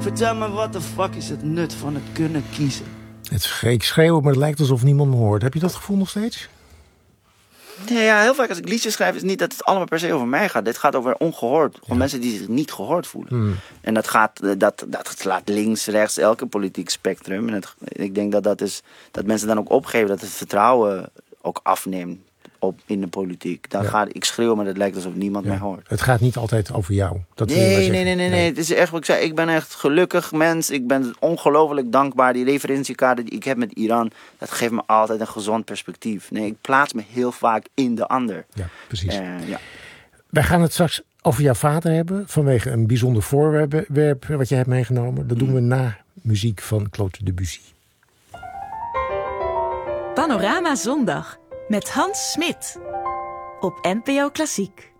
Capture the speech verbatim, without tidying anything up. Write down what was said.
Vertel me, wat de fuck is het nut van het kunnen kiezen? Het ik schreeuw, maar het lijkt alsof niemand me hoort. Heb je dat gevoel nog steeds? Nee, ja, heel vaak als ik liedjes schrijf is het niet dat het allemaal per se over mij gaat. Dit gaat over ongehoord. Gewoon ja. mensen die zich niet gehoord voelen. Hmm. En dat gaat, dat, dat slaat links, rechts, elke politiek spectrum. En het, ik denk dat dat is, dat mensen dan ook opgeven, dat het vertrouwen ook afneemt op in de politiek. Dan ja. gaat, ik schreeuw, maar het lijkt alsof niemand ja. mij hoort. Het gaat niet altijd over jou. Dat nee, nee, nee, nee, nee, nee. Het is echt wat ik zei. Ik ben echt gelukkig mens. Ik ben ongelooflijk dankbaar. Die referentiekader die ik heb met Iran, dat geeft me altijd een gezond perspectief. Nee, ik plaats me heel vaak in de ander. Ja, precies. Uh, ja. Wij gaan het straks over jouw vader hebben, vanwege een bijzonder voorwerp wat je hebt meegenomen. Dat doen we na muziek van Claude Debussy. Panorama Zondag met Hans Smit op N P O Klassiek.